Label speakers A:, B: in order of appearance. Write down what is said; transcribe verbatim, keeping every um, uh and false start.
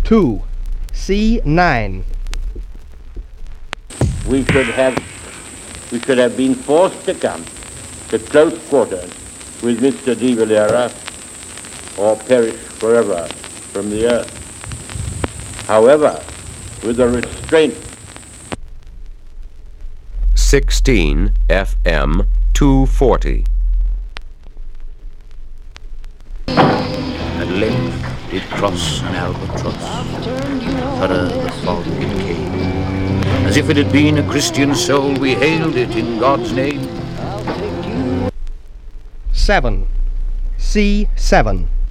A: two. C nine.
B: We should have, we should have been forced to come to close quarters with Mister de Valera or perish forever from the earth. However, with a restraint.
C: sixteen F M two forty.
D: At length did cross an albatross, thorough the fog it came. As if it had been a Christian soul, we hailed it in God's name.
A: seven. C seven.